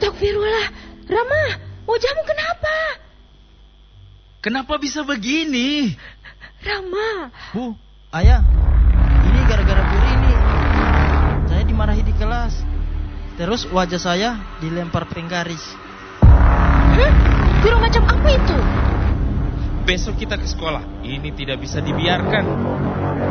Astagfirullah. Rama, wajahmu kenapa? Kenapa bisa begini? Rama. Bu, ayah, ini gara-gara Bu Rini. Saya dimarahi di kelas. Terus wajah saya dilempar penggaris. Guru macam apa itu? Besok kita ke sekolah. Ini tidak bisa dibiarkan.